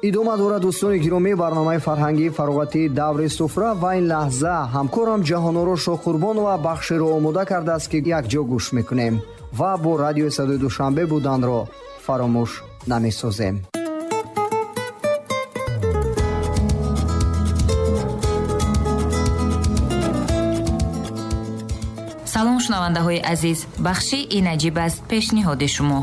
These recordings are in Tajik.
идома дорад дӯстони гиромӣ барномаи фарҳангии фароғати даври суфра ва ин лаҳза ҳамкорам ҷаҳоноро Шохурбон ва бахшеро омода кардааст ки якҷо гӯш мекунем ва бо радиои садои душанбе буданро фаромӯш намесозем. салом шунавандаҳои азиз, бахши ин аҷиб аст пешниҳоди шумо.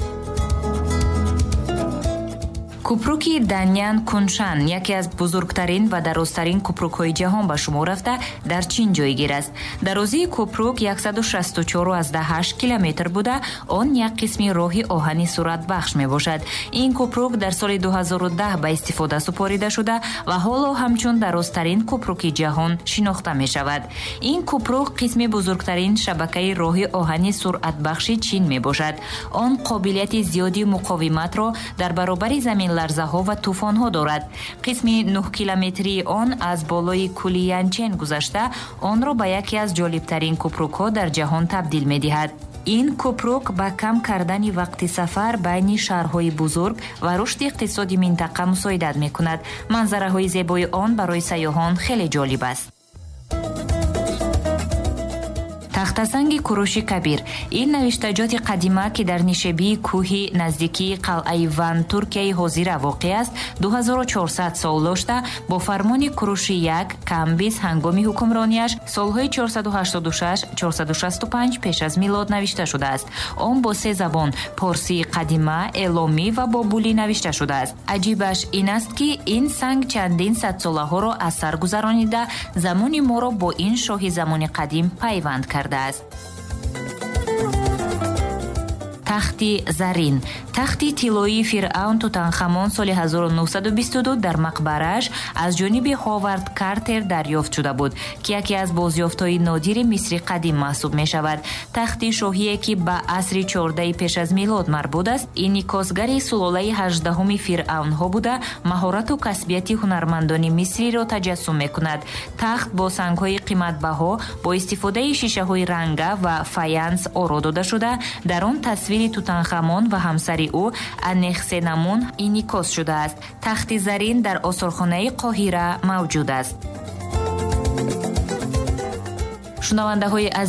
купруки Даньян Куншан яке аз бузургтарин ва дарозтарин купрукҳои ҷаҳон ба шумор рафта дар Чин ҷойгир аст. Дарозии купрук 164,8 километр буда, он як қисми роҳи оҳани суръатбахш мебошад. Ин купрук дар соли 2010 ба истифода супорида шуда ва ҳоло ҳамчун дарозтарин купруки ҷаҳон шинохта мешавад. Ин купрук қисми бузургтарин шабакаи роҳи оҳани суръатбахши Чин мебошад. Он қобилияти зиёди муқовиматро дар баробари замин ларзаҳо ва тӯфонҳо дорад. қисми 9 километрии он аз болои кӯли Янчен гузашта, онро ба яке аз ҷолибтарин купрукҳо дар ҷаҳон табдил медиҳад. ин купрук ба кам кардани вақти сафар байни шаҳрҳои бузург ва рушди иқтисоди минтақа мусоидат мекунад. манзараҳои зебои он барои сайёҳон хеле ҷолиб аст. тахтасанги Куруши Кабир. Ин навиштаҷоти қадима ки дар нишебии кӯҳи наздикии қалъаи Ван Туркияи ҳозира воқеъ аст, 2400 сол дошта, бо фармони Куруши як Камбис ҳангоми ҳукмронияш солҳои 466-465 пеш аз милод навишта шудааст. Он бо 3 забон порсии қадима, эломӣ ва бобулӣ навишта шудааст. аҷибаш ин аст ки ин санг чандин садсолаҳоро аз сар гузаронида, замони моро бо ин шоҳи замони қадим пайванд кард. тахти зарин. тахти тиллоии фиръавн Тутанхамон соли 1922 дар мақбарааш аз ҷониби Ҳовард Картер дарёфт шуда буд, ки яке аз бозёфтҳои нодири Мисри қадим маҳсуб мешавад. тахти шоҳие ки ба асри 14 пеш аз милод марбут аст, инъикосгари сулолаи 18-уми фиръавнҳо буда, маҳорату касбияти ҳунармандони Мисриро таҷассум мекунад. тахт бо сангҳои қиматбаҳо бо истифодаи шишаҳои ранга ва фаянс оро дода шуда, дар он тасвири Тутанхамон ва ҳамсари ӯ Анехсенамун инъикос шудааст. тахти зарин дар осорхонаи Қоҳира мавҷуд аст. шунавандаҳои